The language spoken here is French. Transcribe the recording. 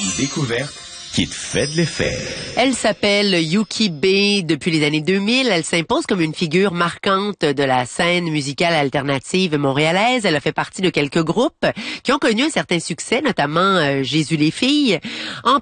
Une découverte qui te fait de l'effet. Elle s'appelle Yuki B. Depuis les années 2000, elle s'impose comme une figure marquante de la scène musicale alternative montréalaise. Elle a fait partie de quelques groupes qui ont connu un certain succès, notamment Jésus les filles. En